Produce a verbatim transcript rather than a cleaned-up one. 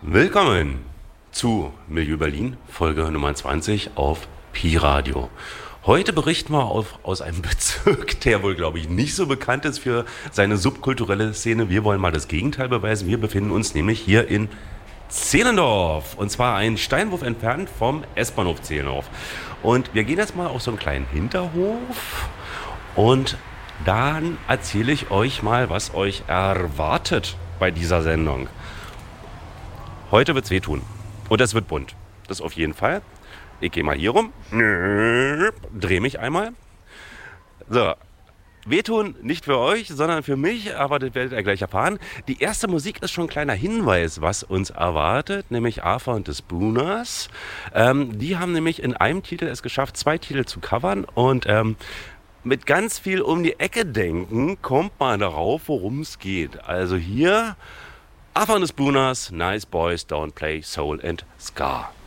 Willkommen zu Milieu Berlin, Folge Nummer zwanzig auf Pi Radio. Heute berichten wir auf, aus einem Bezirk, der wohl, glaube ich, nicht so bekannt ist für seine subkulturelle Szene. Wir wollen mal das Gegenteil beweisen. Wir befinden uns nämlich hier in Zehlendorf. Und zwar einen Steinwurf entfernt vom S-Bahnhof Zehlendorf. Und wir gehen jetzt mal auf so einen kleinen Hinterhof. Und dann erzähle ich euch mal, was euch erwartet bei dieser Sendung. Heute wird's wehtun. Und es wird bunt. Das auf jeden Fall. Ich gehe mal hier rum, drehe mich einmal. So, wehtun nicht für euch, sondern für mich, aber das werdet ihr gleich erfahren. Die erste Musik ist schon ein kleiner Hinweis, was uns erwartet, nämlich Arthur und the Spooners. Ähm, die haben nämlich in einem Titel es geschafft, zwei Titel zu covern und ähm, mit ganz viel um die Ecke denken kommt man darauf, worum es geht. Also hier Arthur and the Spooners, Nice Boys Don't Play Soul and Ska.